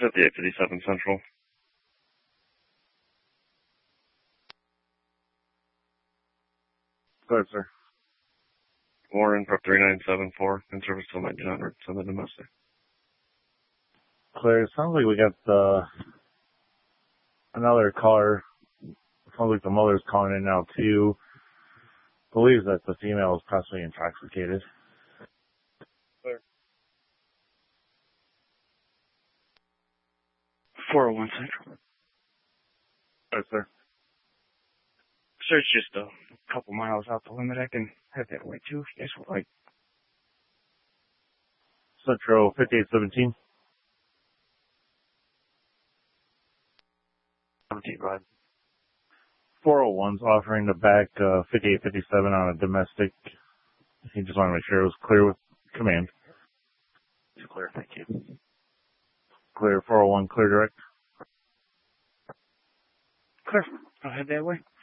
5857 Central. Clear, sir. Warren, prep 3974, in service till 1900, on the domestic. Clear. Sounds like we got another caller. Sounds like the mother's calling in now, too. Believes that the female is possibly intoxicated. Clear. 401 Central. Yes, sir. Sir, it's just a couple miles out the limit. I can head that way, too, if you guys would like. Central 5817. 17, go ahead. 401's offering to back 5857 on a domestic. He just wanted to make sure it was clear with command. It's clear, thank you. Clear 401, clear direct. Clear. I'll head that way.